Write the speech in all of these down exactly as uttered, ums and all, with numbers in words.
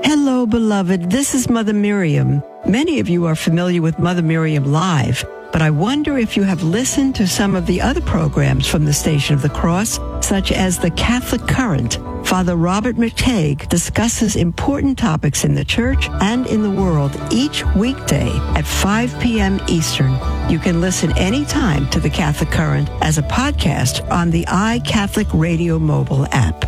Hello, beloved. This is Mother Miriam. Many of you are familiar with Mother Miriam Live, but I wonder if you have listened to some of the other programs from the Station of the Cross, such as the Catholic Current. Father Robert McTague discusses important topics in the church and in the world each weekday at five p.m. Eastern. You can listen anytime to the Catholic Current as a podcast on the iCatholic Radio mobile app.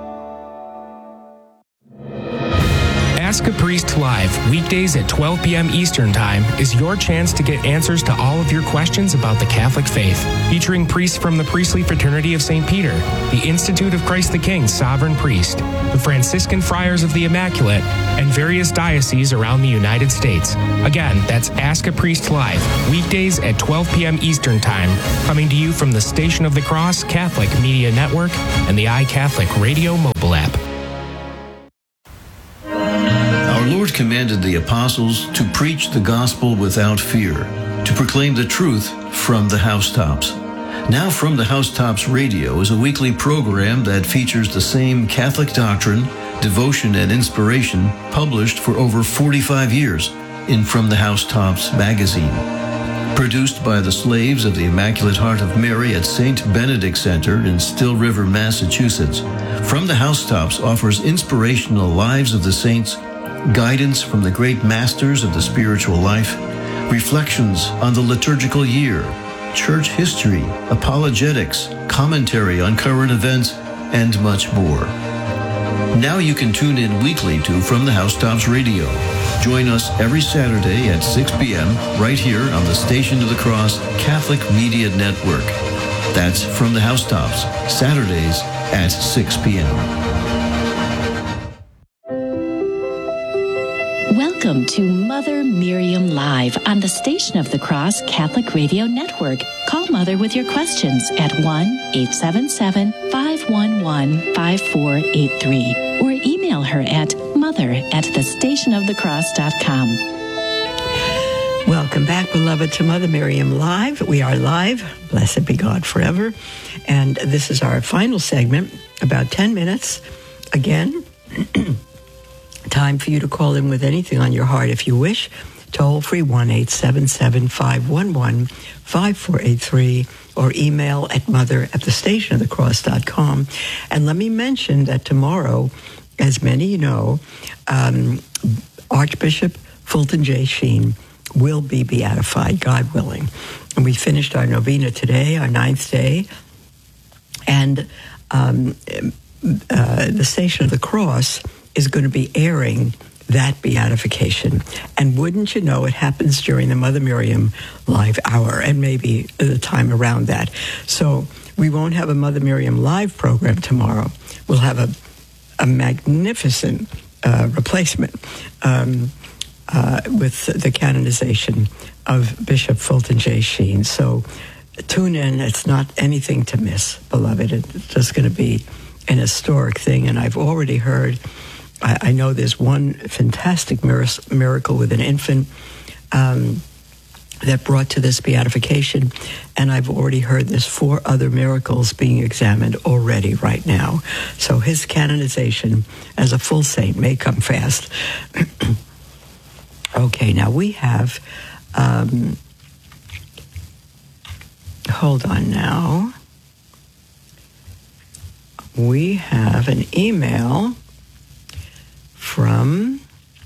Ask a Priest Live, weekdays at twelve p.m. Eastern Time, is your chance to get answers to all of your questions about the Catholic faith. Featuring priests from the Priestly Fraternity of Saint Peter, the Institute of Christ the King Sovereign Priest, the Franciscan Friars of the Immaculate, and various dioceses around the United States. Again, that's Ask a Priest Live, weekdays at twelve p.m. Eastern Time, coming to you from the Station of the Cross Catholic Media Network and the iCatholic Radio mobile app. Our Lord commanded the apostles to preach the gospel without fear, to proclaim the truth from the housetops. Now From the Housetops Radio is a weekly program that features the same Catholic doctrine, devotion, and inspiration published for over forty-five years in From the Housetops magazine. Produced by the slaves of the Immaculate Heart of Mary at Saint Benedict Center in Still River, Massachusetts, From the Housetops offers inspirational lives of the saints, guidance from the great masters of the spiritual life, reflections on the liturgical year, church history, apologetics, commentary on current events, and much more. Now you can tune in weekly to From the Housetops Radio. Join us every Saturday at six p.m. right here on the Station of the Cross Catholic Media Network. That's From the Housetops, Saturdays at six p.m. Welcome to Mother Miriam Live on the Station of the Cross Catholic Radio Network. Call Mother with your questions at one eight seven seven, five one one, five four eight three or email her at mother at the station of the cross dot com. Welcome back, beloved, to Mother Miriam Live. We are live. Blessed be God forever. And this is our final segment, about ten minutes. Again, time for you to call in with anything on your heart if you wish. Toll free one eight seven seven, five one one, five four eight three or email at mother at the station of the cross dot com. And let me mention that tomorrow, as many know, um, Archbishop Fulton J. Sheen will be beatified, God willing. And we finished our novena today, our ninth day. And um, uh, the Station of the Cross is going to be airing that beatification. And wouldn't you know, it happens during the Mother Miriam Live Hour and maybe the time around that. So we won't have a Mother Miriam Live program tomorrow. We'll have a, a magnificent uh, replacement um, uh, with the canonization of Bishop Fulton J. Sheen. So tune in. It's not anything to miss, beloved. It's just going to be an historic thing. And I've already heard, I, I know there's one fantastic mir- miracle with an infant um, that brought to this beatification. And I've already heard there's four other miracles being examined already right now. So his canonization as a full saint may come fast. Okay, now we have, um, hold on now. We have an email from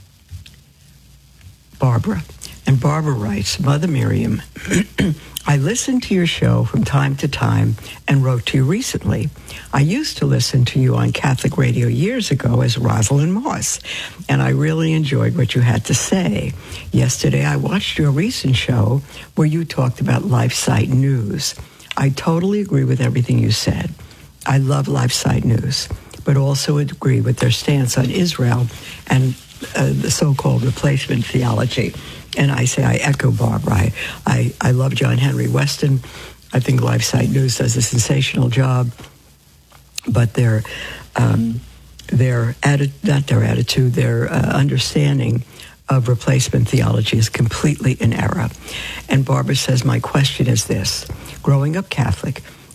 Barbara. And Barbara writes, Mother Miriam, I listen to your show from time to time and wrote to you recently. I used to listen to you on Catholic radio years ago as Rosalind Moss, and I really enjoyed what you had to say. Yesterday, I watched your recent show where you talked about LifeSite News. I totally agree with everything you said. I love LifeSite News, but also agree with their stance on Israel and uh, the so-called replacement theology. And I say I echo Barbara. I, I, I love John Henry Weston. I think LifeSite News does a sensational job, but their um, their atti- not their attitude, their uh, understanding of replacement theology is completely in error. And Barbara says, my question is this. Growing up Catholic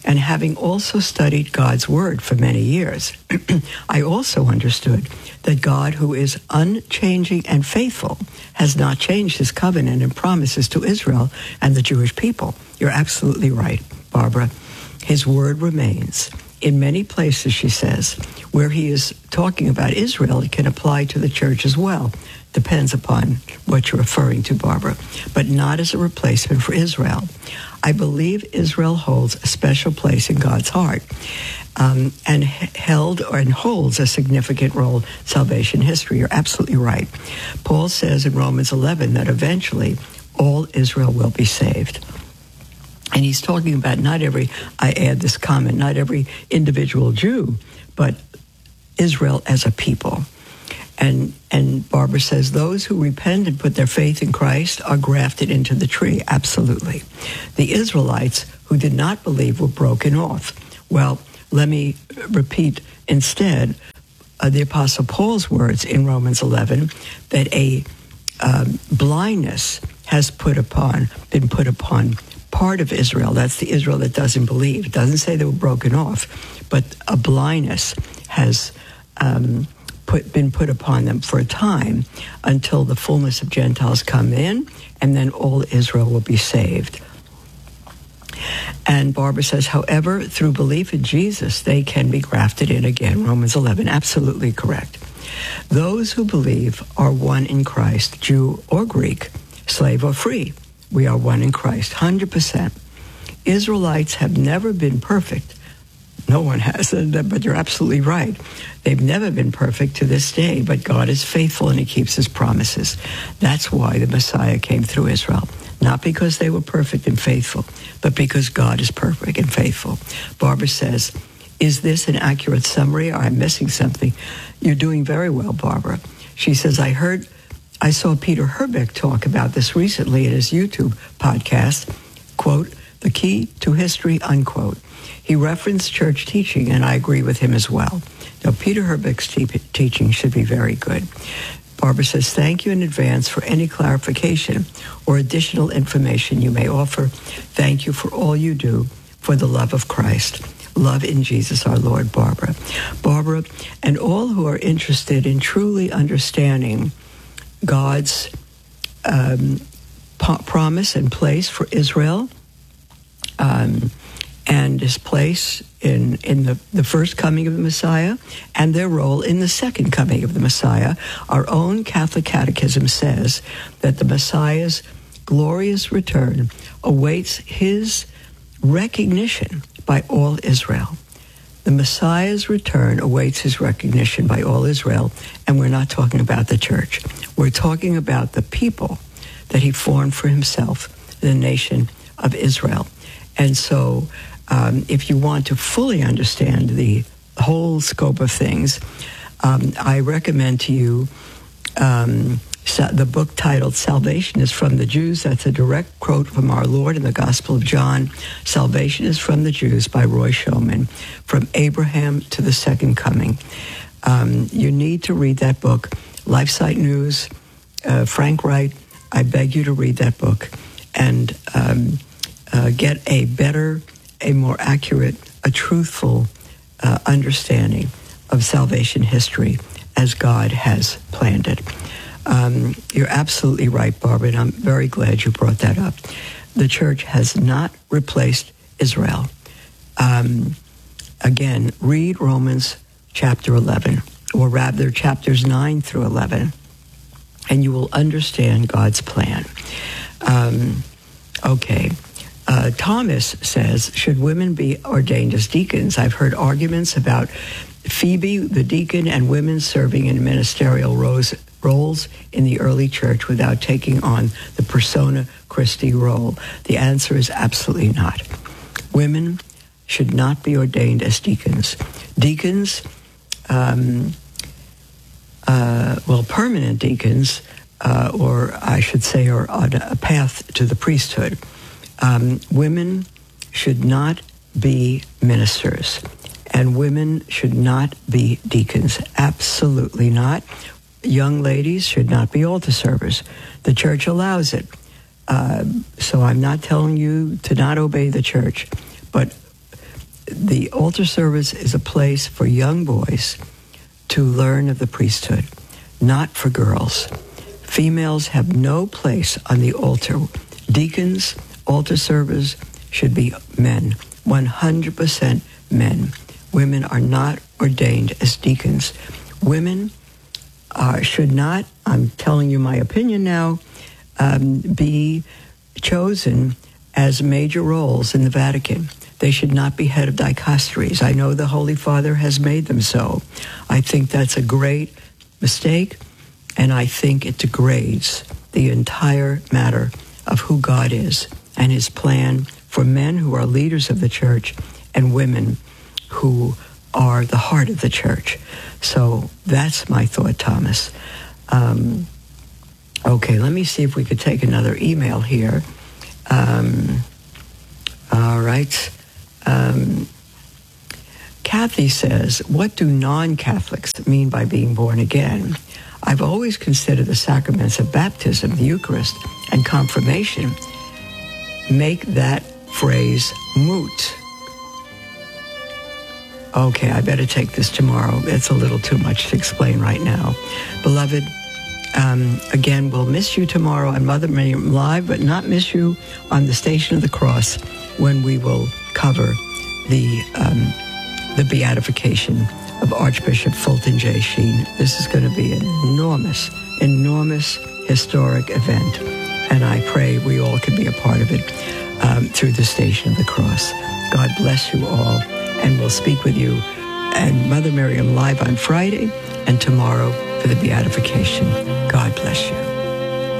And having also studied God's word for many years, I also understood that God, who is unchanging and faithful, has not changed his covenant and promises to Israel and the Jewish people. You're absolutely right, Barbara. His word remains. In many places, she says, where he is talking about Israel, it can apply to the church as well. Depends upon what you're referring to, Barbara, but not as a replacement for Israel. I believe Israel holds a special place in God's heart um, and held or and holds a significant role in salvation history. You're absolutely right. Paul says in Romans eleven that eventually all Israel will be saved. And he's talking about not every, I add this comment, not every individual Jew, but Israel as a people. And and Barbara says those who repent and put their faith in Christ are grafted into the tree. Absolutely. The Israelites who did not believe were broken off. Well, let me repeat instead uh, the Apostle Paul's words in Romans eleven that a um, blindness has put upon been put upon part of Israel. That's the Israel that doesn't believe. It doesn't say they were broken off, but a blindness has um, put, been put upon them for a time until the fullness of Gentiles come in, and then all Israel will be saved. And Barbara says, however, through belief in Jesus, they can be grafted in again. Romans eleven, absolutely correct. Those who believe are one in Christ, Jew or Greek, slave or free. We are one in Christ, one hundred percent. Israelites have never been perfect. No one has, but you're absolutely right. They've never been perfect to this day, but God is faithful and he keeps his promises. That's why the Messiah came through Israel. Not because they were perfect and faithful, but because God is perfect and faithful. Barbara says, is this an accurate summary or I'm missing something? You're doing very well, Barbara. She says, I heard, I saw Peter Herbeck talk about this recently in his YouTube podcast, quote, the key to history, unquote. He referenced church teaching, and I agree with him as well. Now, Peter Herbeck's te- teaching should be very good. Barbara says, thank you in advance for any clarification or additional information you may offer. Thank you for all you do for the love of Christ. Love in Jesus our Lord, Barbara. Barbara, and all who are interested in truly understanding God's um, po- promise and place for Israel, um, and his place in, in the, the first coming of the Messiah and their role in the second coming of the Messiah. Our own Catholic Catechism says that the Messiah's glorious return awaits his recognition by all Israel. The Messiah's return awaits his recognition by all Israel, and we're not talking about the church. We're talking about the people that he formed for himself, the nation of Israel. And so um, if you want to fully understand the whole scope of things, um, I recommend to you um, the book titled Salvation is from the Jews. That's a direct quote from our Lord in the Gospel of John. Salvation is from the Jews by Roy Schoeman, From Abraham to the Second Coming. Um, you need to read that book. LifeSite News, uh, Frank Wright, I beg you to read that book and um, uh, get a better, a more accurate, a truthful uh, understanding of salvation history as God has planned it. Um, you're absolutely right, Barbara, and I'm very glad you brought that up. The church has not replaced Israel. Um, again, read Romans chapter eleven, or rather chapters nine through eleven, and you will understand God's plan. Um, okay. Uh, Thomas says, should women be ordained as deacons? I've heard arguments about Phoebe, the deacon, and women serving in ministerial roles, roles in the early church without taking on the persona Christi role. The answer is absolutely not. Women should not be ordained as deacons. Deacons, um, uh, well, permanent deacons, uh, or I should say, are on a path to the priesthood. Um, women should not be ministers, and women should not be deacons. Absolutely not. Young ladies should not be altar servers. The church allows it. Uh, so I'm not telling you to not obey the church, but the altar service is a place for young boys to learn of the priesthood, not for girls. Females have no place on the altar. Deacons, altar servers should be men, one hundred percent men. Women are not ordained as deacons. Women uh, should not, I'm telling you my opinion now, um, be chosen as major roles in the Vatican. They should not be head of dicasteries. I know the Holy Father has made them so. I think that's a great mistake, and I think it degrades the entire matter of who God is and his plan for men who are leaders of the church and women who are the heart of the church. So that's my thought, Thomas. Um, okay, let me see if we could take another email here. Um, all right. Um, Kathy says, what do non-Catholics mean by being born again? I've always considered the sacraments of baptism, the Eucharist, and confirmation make that phrase moot. Okay, I better take this tomorrow. It's a little too much to explain right now. Beloved, um, again, we'll miss you tomorrow on Mother Miriam Live, but not miss you on the Station of the Cross when we will cover the um, the beatification of Archbishop Fulton J. Sheen. This is going to be an enormous, enormous historic event, and I pray we all can be a part of it um, through the Station of the Cross. God bless you all, and we'll speak with you and Mother Miriam Live on Friday and tomorrow for the beatification. God bless you.